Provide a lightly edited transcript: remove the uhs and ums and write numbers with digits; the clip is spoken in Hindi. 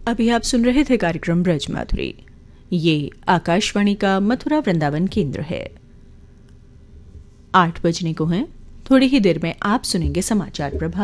अभी आप सुन रहे थे कार्यक्रम ब्रज माधुरी। ये आकाशवाणी का मथुरा वृंदावन केंद्र है। 8 बजने को हैं। थोड़ी ही देर में आप सुनेंगे समाचार प्रभात।